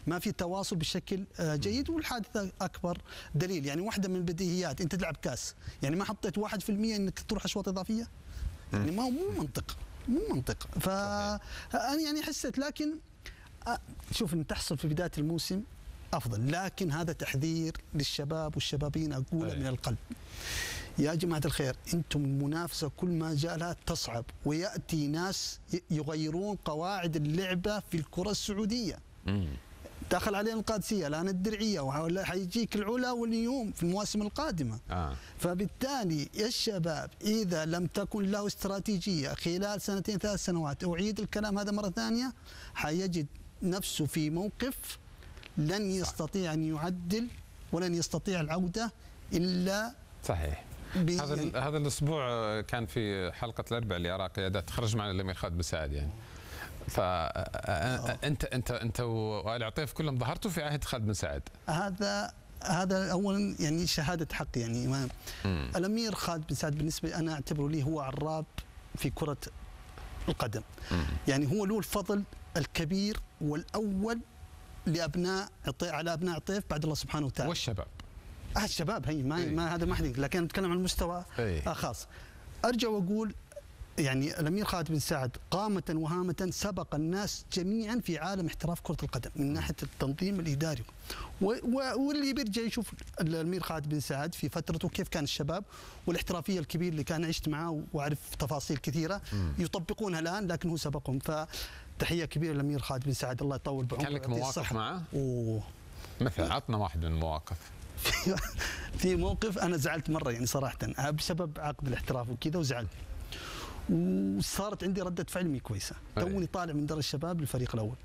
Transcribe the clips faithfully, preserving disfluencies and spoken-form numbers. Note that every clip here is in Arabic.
ما في تواصل بشكل جيد. والحادثه اكبر دليل، يعني واحده من البديهيات انت تلعب كاس، يعني ما حطيت واحد في المية انك تروح اشواط اضافيه، يعني ما هو مو منطق مو منطق. فانا يعني حسيت، لكن شوف ان تحصل في بدايه الموسم افضل، لكن هذا تحذير للشباب والشبابين اقوله من القلب. يا جماعه الخير، انتم المنافسه كل ما جاء لها تصعب، وياتي ناس يغيرون قواعد اللعبه في الكره السعوديه. مم. دخل علينا القادسيه الان الدرعيه، وحيجيك العلا واليوم في المواسم القادمه. آه. فبالتالي الشباب اذا لم تكن له استراتيجيه خلال سنتين ثلاث سنوات، اعيد الكلام هذا مره ثانيه، حيجد نفسه في موقف لن يستطيع ان يعدل ولن يستطيع العوده الا صحيح. هذا هذا الاسبوع كان في حلقه الاربعاء اللي ارى قيادات خرج معنا الامير خالد بن سعد، يعني فانت انت انت وآل عطيف كلهم ظهرتوا في عهد خالد بن سعد. هذا هذا اولا يعني شهاده حق، يعني ما الامير خالد بن سعد بالنسبه لي انا اعتبره لي هو عراب في كره القدم. مم. يعني هو له الفضل الكبير والاول لابناء على ابناء عطيف بعد الله سبحانه وتعالى. والشباب. آه الشباب هي ما, ما هذا ما حد، لكن نتكلم عن المستوى آه خاص. ارجع واقول يعني الامير خالد بن سعد قامة وهامة سبق الناس جميعا في عالم احتراف كرة القدم من ناحية التنظيم الاداري، واللي بيرجع يشوف الامير خالد بن سعد في فترته كيف كان الشباب والاحترافية الكبير اللي كان عشت معاه واعرف تفاصيل كثيرة يطبقونها الان، لكن هو سبقهم. فتحية كبيرة للامير خالد بن سعد، الله يطول بعمره. كان لك مواقف معه؟ أوه. مثلا عطنا واحد من المواقف. في موقف انا زعلت مره يعني صراحه بسبب عقد الاحتراف وكذا، وزعلت وصارت عندي رده فعل مي كويسه. توني طالع من دار الشباب للفريق الاول،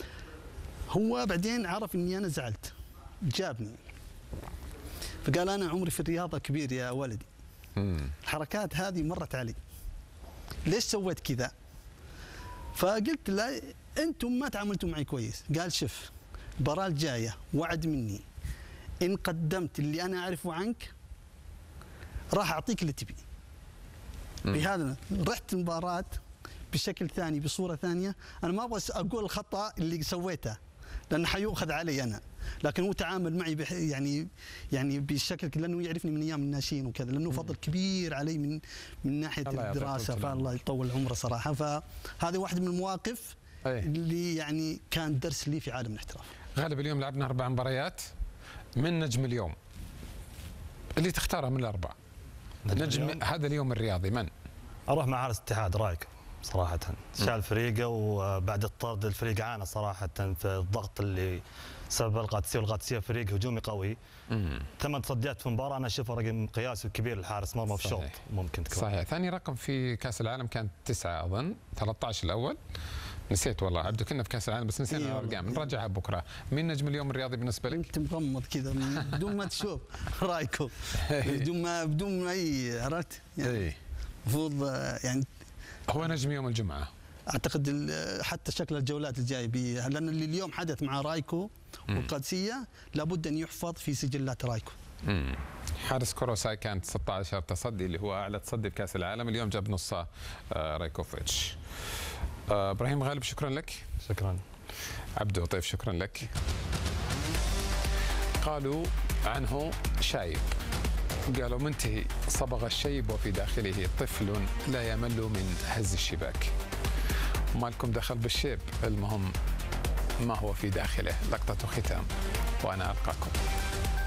هو بعدين عرف اني انا زعلت، جابني فقال انا عمري في الرياضه كبير يا ولدي، الحركات هذه مرت علي، ليش سويت كذا؟ فقلت لا انتم ما تعاملتوا معي كويس. قال شوف المباراه الجايه وعد مني إن قدمت اللي أنا أعرفه عنك راح أعطيك اللي تبي. بهذا رحت المباراة بشكل ثاني بصورة ثانية. أنا ما أبغى أقول الخطأ اللي سويته لأنه حيؤخذ علي أنا، لكن هو تعامل معي يعني يعني بشكل، لأنه يعرفني من أيام الناشئين وكذا، لأنه فضل كبير علي من من ناحية الدراسة، فالله يطول عمره صراحة. فهذه واحدة من المواقف أيه. اللي يعني كان درس لي في عالم الاحتراف. غالب اليوم لعبنا أربع مباريات، من نجم اليوم اللي تختاره من الأربعة نجم اليوم. هذا اليوم الرياضي من؟ أروح مع حارس الاتحاد رايكو صراحة، شال فريقه، وبعد الطرد الفريق عانى صراحة في الضغط اللي سبب القادسية، والقادسية فريق هجومي قوي. مم. ثمان تصديات في مباراة أنا أشوفها رقم قياسي كبير لحارس مرمى في شوط ممكن تكون. صحيح. ثاني رقم في كأس العالم كان تسعة أظن، ثلاثة عشر الأول نسيت والله عبدو، كنا في كاس العالم بس نسينا الارقام، نرجعها بكره. مين نجم اليوم الرياضي بالنسبه لك؟ انت مغمض كذا بدون ما تشوف رايكو، بدون ما بدون اي عرفت يعني المفروض يعني هو نجم يوم الجمعه اعتقد، حتى شكل الجولات الجايه، لان اللي اليوم حدث مع رايكو والقادسيه لابد ان يحفظ في سجلات رايكو. امم حارس كوروساي كان ستة عشر تصدي اللي هو اعلى تصدي في كاس العالم، اليوم جاب نصه رايكوفيتش. آه ابراهيم غالب شكرا لك. شكرا. عبدو عطيف شكرا لك. قالوا عنه شايب، قالوا منتهي صبغ الشيب وفي داخله طفل لا يمل من هز الشباك. وما لكم دخل بالشيب، المهم ما هو في داخله. لقطة ختام وأنا ألقاكم.